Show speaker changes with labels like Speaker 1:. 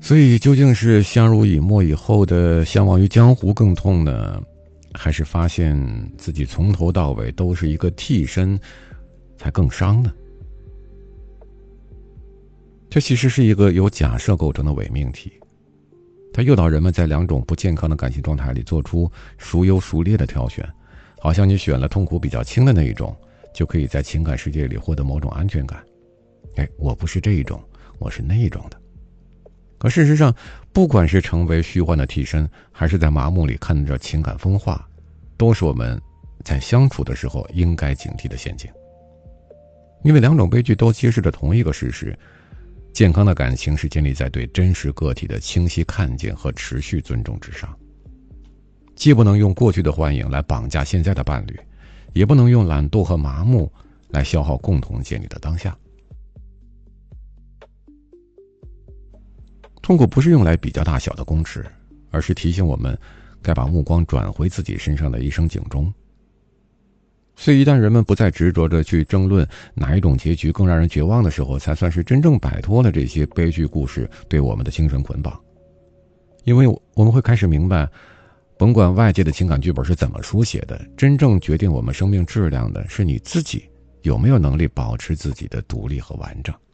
Speaker 1: 所以究竟是相濡以沫以后的相忘于江湖更痛呢，还是发现自己从头到尾都是一个替身才更伤呢？这其实是一个由假设构成的伪命题，它诱导人们在两种不健康的感情状态里做出孰优孰劣的挑选，好像你选了痛苦比较轻的那一种，就可以在情感世界里获得某种安全感。我不是这一种，我是那一种的。可事实上，不管是成为虚幻的替身，还是在麻木里看着情感风化，都是我们在相处的时候应该警惕的陷阱。因为两种悲剧都揭示着同一个事实：健康的感情是建立在对真实个体的清晰看见和持续尊重之上，既不能用过去的幻影来绑架现在的伴侣，也不能用懒惰和麻木来消耗共同建立的当下。痛苦不是用来比较大小的公尺，而是提醒我们该把目光转回自己身上的一声警钟。所以一旦人们不再执着着去争论哪一种结局更让人绝望的时候，才算是真正摆脱了这些悲剧故事对我们的精神捆绑。因为我们会开始明白，甭管外界的情感剧本是怎么书写的，真正决定我们生命质量的是你自己有没有能力保持自己的独立和完整。